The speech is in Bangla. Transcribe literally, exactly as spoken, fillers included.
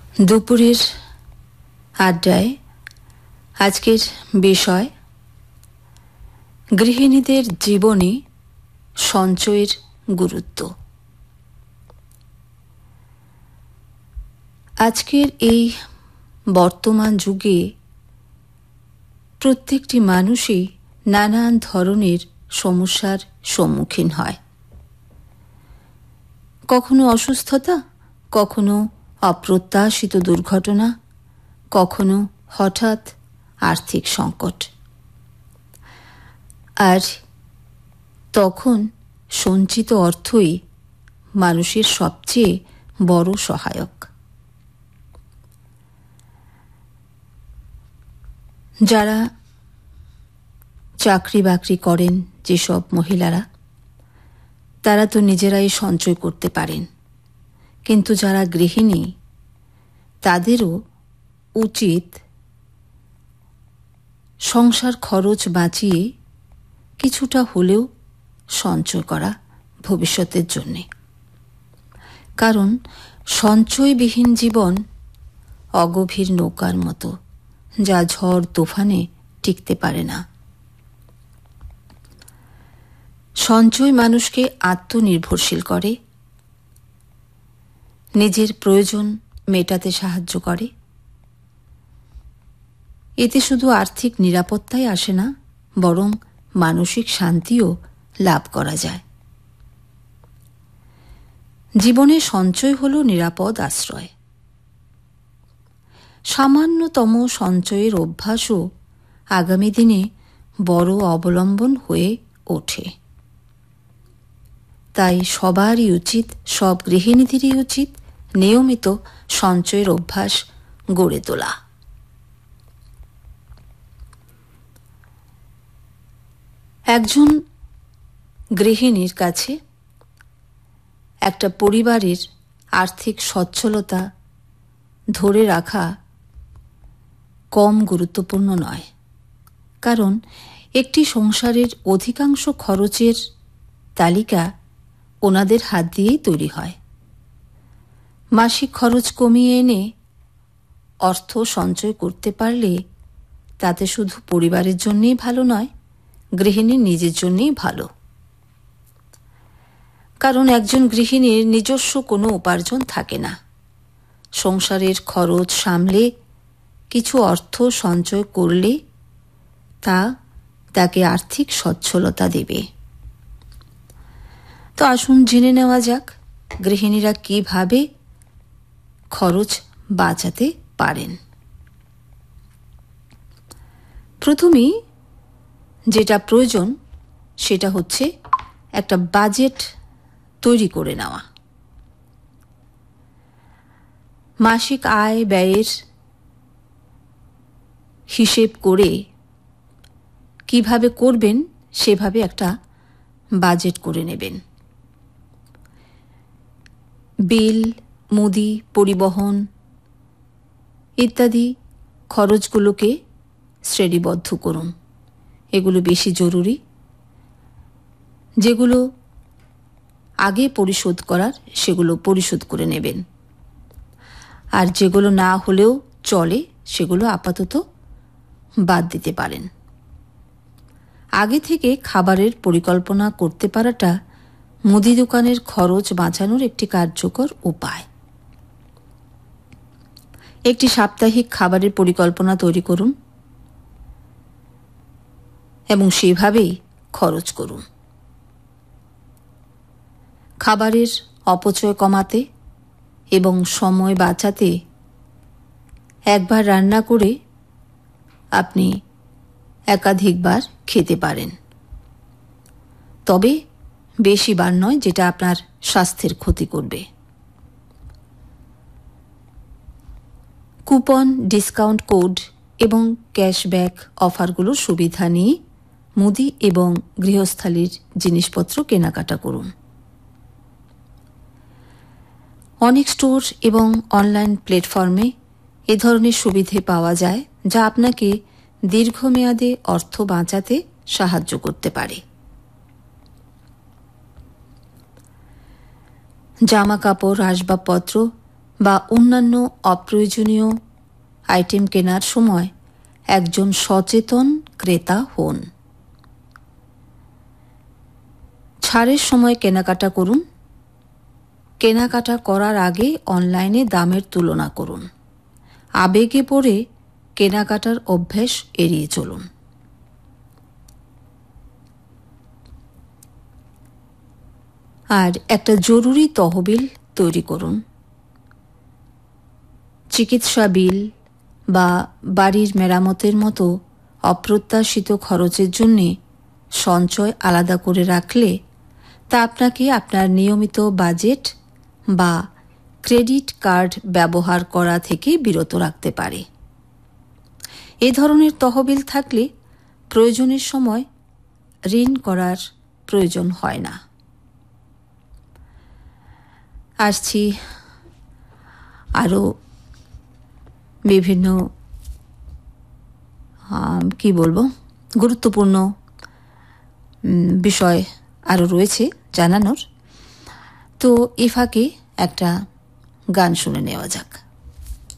দুপুরের আড্ডায় আজকের বিষয় গৃহিণীদের জীবনে সঞ্চয়ের গুরুত্ব। আজকের এই বর্তমান যুগে প্রত্যেকটি মানুষই নানান ধরনের সমস্যার সম্মুখীন হয়। কখনো অসুস্থতা, কখনো অপ্রত্যাশিত দুর্ঘটনা, কখনো হঠাৎ আর্থিক সংকট। আর তখন সঞ্চিত অর্থই মানুষের সবচেয়ে বড় সহায়ক। যারা চাকরি বাকরি করেন, যেসব মহিলারা, তারা তো নিজেরাই সঞ্চয় করতে পারেন, কিন্তু যারা গৃহিণী তাদেরও উচিত সংসার খরচ বাঁচিয়ে কিছুটা হলেও সঞ্চয় করা ভবিষ্যতের জন্যে। কারণ সঞ্চয়বিহীন জীবন অগভীর নৌকার মতো, যা ঝড় তুফানে টিকতে পারে না। সঞ্চয় মানুষকে আত্মনির্ভরশীল করে, নিজের প্রয়োজন মেটাতে সাহায্য করে। এতে শুধু আর্থিক নিরাপত্তাই আসে না, বরং মানসিক শান্তিও লাভ করা যায়। জীবনে সঞ্চয় হল নিরাপদ আশ্রয়। সামান্যতম সঞ্চয়ের অভ্যাসও আগামী দিনে বড় অবলম্বন হয়ে ওঠে। তাই সবারই উচিত, সব গৃহিণীদেরই উচিত নিয়মিত সঞ্চয়ের অভ্যাস গড়ে তোলা। একজন গৃহিণীর কাছে একটা পরিবারের আর্থিক সচ্ছলতা ধরে রাখা কম গুরুত্বপূর্ণ নয়। কারণ একটি সংসারের অধিকাংশ খরচের তালিকা ওনাদের হাত দিয়েই তৈরি হয়। মাসিক খরচ কমিয়ে এনে অর্থ সঞ্চয় করতে পারলে তাতে শুধু পরিবারের জন্যই ভালো নয়, গৃহিণীর নিজের জন্যই ভালো। কারণ একজন গৃহিণীর নিজস্ব কোনো উপার্জন থাকে না। সংসারের খরচ সামলে কিছু অর্থ সঞ্চয় করলে তা তাকে আর্থিক সচ্ছলতা দেবে। তো আসুন জেনে নেওয়া যাক গৃহিণীরা কিভাবে খরচ বাঁচাতে পারেন। প্রথমেই যেটা প্রয়োজন সেটা হচ্ছে একটা বাজেট তৈরি করে নেওয়া। মাসিক আয় ব্যয়ের হিসেব করে কিভাবে করবেন সেভাবে একটা বাজেট করে নেবেন। বিল, মুদি, পরিবহন ইত্যাদি খরচগুলোকে শ্রেণীবদ্ধ করুন। এগুলো বেশি জরুরি, যেগুলো আগে পরিশোধ করার সেগুলো পরিশোধ করে নেবেন। আর যেগুলো না হলেও চলে সেগুলো আপাতত বাদ দিতে পারেন। আগে থেকে খাবারের পরিকল্পনা করতে পারাটা মুদি দোকানের খরচ বাঁচানোর একটি কার্যকর উপায়। একটি সাপ্তাহিক খাবারের পরিকল্পনা তৈরি করুন এবং সেভাবেই খরচ করুন। খাবারের অপচয় কমাতে এবং সময় বাঁচাতে একবার রান্না করে আপনি একাধিকবার খেতে পারেন, তবে বেশি বার নয়, যেটা আপনার স্বাস্থ্যের ক্ষতি করবে। কুপন, ডিসকাউন্ট কোড এবং ক্যাশব্যাক অফারগুলোর সুবিধা নিয়ে মুদি এবং গৃহস্থালির জিনিসপত্র কেনাকাটা করুন। অনেক স্টোর এবং অনলাইন প্ল্যাটফর্মে এ ধরনের সুবিধে পাওয়া যায়, যা আপনাকে দীর্ঘমেয়াদে অর্থ বাঁচাতে সাহায্য করতে পারে। জামা কাপড়, আসবাবপত্র বা অন্যান্য অপ্রয়োজনীয় আইটেম কেনার সময় একজন সচেতন ক্রেতা হন। ছাড়ের সময় কেনাকাটা করুন। কেনাকাটা করার আগে অনলাইনে দামের তুলনা করুন। আবেগে পড়ে কেনাকাটার অভ্যাস এড়িয়ে চলুন। আর একটা জরুরি তহবিল তৈরি করুন। চিকিৎসা বিল বা বাড়ির মেরামতের মতো অপ্রত্যাশিত খরচের জন্যে সঞ্চয় আলাদা করে রাখলে তা আপনাকে আপনার নিয়মিত বাজেট বা ক্রেডিট কার্ড ব্যবহার করা থেকে বিরত রাখতে পারে। এ ধরনের তহবিল থাকলে প্রয়োজনের সময় ঋণ করার প্রয়োজন হয় না। আসছি আরও বিভিন্ন কি বলবো গুরুত্বপূর্ণ বিষয় আরও রয়েছে জানানোর। তো এ ফাঁকে একটা গান শুনে নেওয়া যাক।